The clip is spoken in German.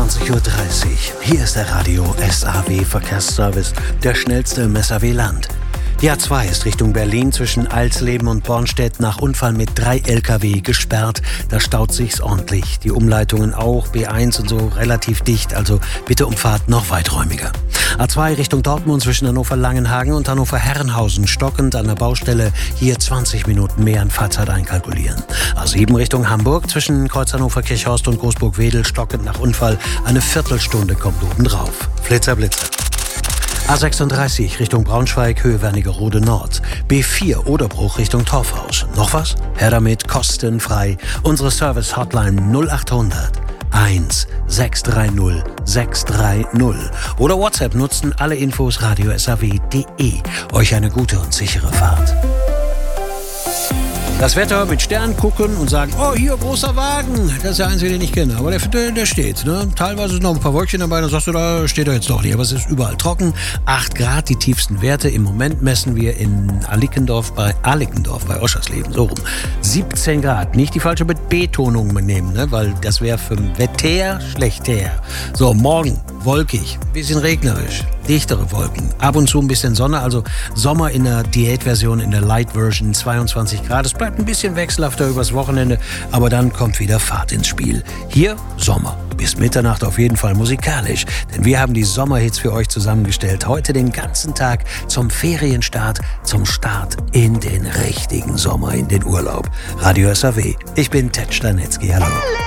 21:30 Uhr. Hier ist der Radio SAW Verkehrsservice, der schnellste im SAW-Land. Die A2 ist Richtung Berlin zwischen Alsleben und Bornstedt nach Unfall mit 3 LKW gesperrt. Da staut sich's ordentlich. Die Umleitungen auch, B1 und so relativ dicht, also bitte Umfahrt noch weiträumiger. A2 Richtung Dortmund zwischen Hannover-Langenhagen und Hannover-Herrenhausen stockend an der Baustelle. Hier 20 Minuten mehr an Fahrzeit einkalkulieren. A7 Richtung Hamburg zwischen Kreuz Hannover-Kirchhorst und Großburg-Wedel stockend nach Unfall. Eine Viertelstunde kommt obendrauf. Flitzer, Blitzer. A36 Richtung Braunschweig, Höhe Wernigerode Nord. B4 Oderbruch Richtung Torfhaus. Noch was? Her damit, kostenfrei. Unsere Service-Hotline 0800 1 630 630. Oder WhatsApp nutzen, alle Infos radiosaw.de. Euch eine gute und sichere Fahrt. Das Wetter mit Stern gucken und sagen, oh, hier, großer Wagen. Das ist der einzige, den ich kenne. Aber der steht. Ne? Teilweise sind noch ein paar Wölkchen dabei. Dann sagst du, da steht er jetzt doch nicht. Aber es ist überall trocken. 8 Grad, die tiefsten Werte. Im Moment messen wir in Alickendorf bei Oschersleben. So rum. 17 Grad. Nicht die falsche Betonung nehmen, ne? Weil das wäre für ein Wetter schlechter. So, morgen wolkig, bisschen regnerisch, dichtere Wolken, ab und zu ein bisschen Sonne, also Sommer in der Diätversion, in der Light-Version, 22 Grad. Es bleibt ein bisschen wechselhafter übers Wochenende, aber dann kommt wieder Fahrt ins Spiel. Hier Sommer. Bis Mitternacht auf jeden Fall musikalisch, denn wir haben die Sommerhits für euch zusammengestellt. Heute den ganzen Tag zum Ferienstart, zum Start in den richtigen Sommer, in den Urlaub. Radio SAW. Ich bin Ted Stanitzky. Hallo.